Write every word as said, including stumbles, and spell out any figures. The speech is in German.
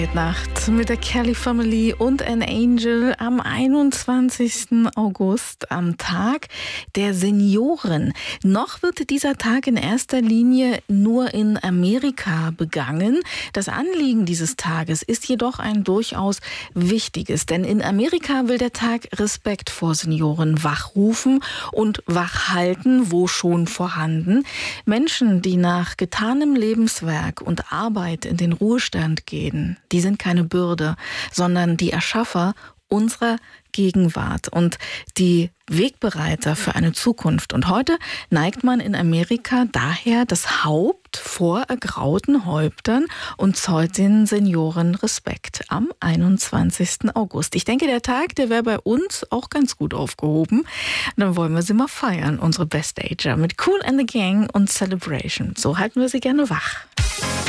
Nacht mit der Kelly Family und An Angel am einundzwanzigsten August, am Tag der Senioren. Noch wird dieser Tag in erster Linie nur in Amerika begangen. Das Anliegen dieses Tages ist jedoch ein durchaus wichtiges, denn in Amerika will der Tag Respekt vor Senioren wachrufen und wachhalten, wo schon vorhanden. Menschen, die nach getanem Lebenswerk und Arbeit in den Ruhestand gehen, die sind keine Bürde, sondern die Erschaffer unserer Gegenwart und die Wegbereiter für eine Zukunft. Und heute neigt man in Amerika daher das Haupt vor ergrauten Häuptern und zollt den Senioren Respekt am einundzwanzigsten August. Ich denke, der Tag, der wäre bei uns auch ganz gut aufgehoben. Dann wollen wir sie mal feiern, unsere Best Ager, mit Kool and the Gang und Celebration. So halten wir sie gerne wach.